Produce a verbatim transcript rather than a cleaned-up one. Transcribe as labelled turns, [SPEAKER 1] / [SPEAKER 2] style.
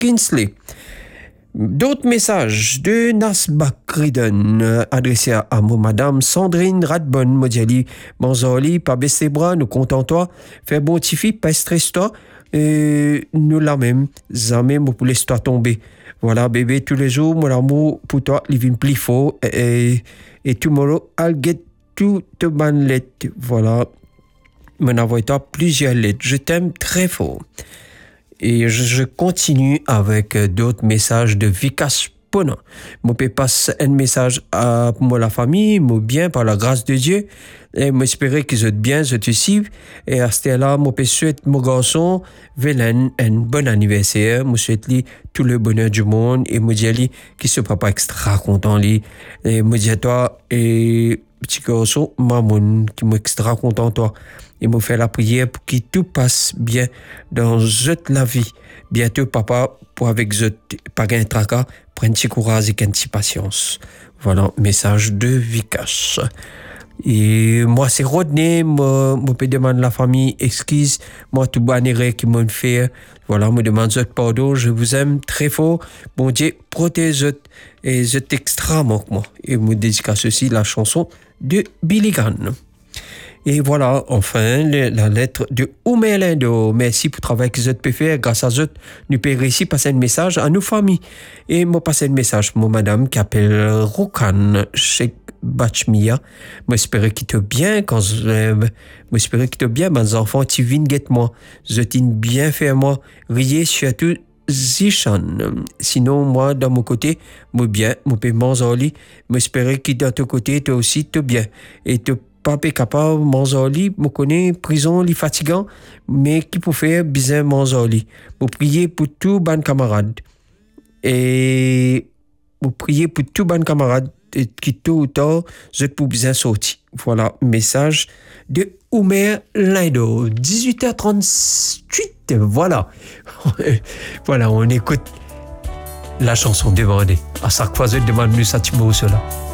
[SPEAKER 1] Kinsley. D'autres messages de Nasbak Riden euh, adressés à, à moi, Madame Sandrine Radbon, Modiali, Manzoli, pas baisser bras, nous comptons toi, fais bon tifi, pas stress toi, et nous la même, jamais moi pour laisser toi tomber. Voilà, bébé, tous les jours, mon amour pour toi, il vient plus fort, et, et tomorrow, I'll get to the man lettre. Voilà, mon envoie toi plusieurs lettres, je t'aime très fort. Et je, je continue avec d'autres messages de Vikas Pona. Je peux passer un message à moi la famille, moi bien par la grâce de Dieu. Et j'espère qu'ils êtes bien, je te suivent. Et à ce là je peux souhaiter mon garçon Vélène un bon anniversaire. Je souhaite lui tout le bonheur du monde. Et je dis lui qu'il se papa extra content lui. Et je dis à toi et petit garçon Mamoun qui m'est extra content toi. Et me fait la prière pour que tout passe bien dans toute la vie. Bientôt, papa, pour avec zot, pas un tracas, prenne petit courage et une patience. Voilà, message de Vikash. Et moi, c'est Rodney, moi, moi, peux demander la famille, excuse, moi, tout bannière qui m'ont fait. Voilà, me demande zot pardon, je vous aime très fort. Bon Dieu, protège zot, et zot extrêmement moi. Et me dédicace aussi la chanson de Billy Graham. Et voilà, enfin, le, la lettre de Oumelindo. Merci pour le travail que vous avez fait. Grâce à vous, nous pouvons réussir à passer un message à nos familles. Et moi, passer un message pour madame qui appelle Rokan Sheikh Bachmia. Moi, j'espère qu'il te bien quand je, euh, moi, j'espère qu'il te bien, mes enfants, tu viens guette moi. Je t'ai bien fait moi. Riez surtout Zichan. Sinon, moi, dans mon côté, moi bien, mon paiement en lit. Moi, j'espère qu'il de ton côté, toi aussi, te bien. Et te pas capable manzoli me connaît prison li fatigant mais qui peut faire bien manzoli pour prier pour tous ban camarades et pour prier pour tous ban camarades qui tôt ou tard je pour bien sortir. Voilà message de Oumer Lindo. Dix-huit heures trente-huit. Voilà. Voilà, on écoute la chanson demandée. À chaque fois je demande nous ça tu cela.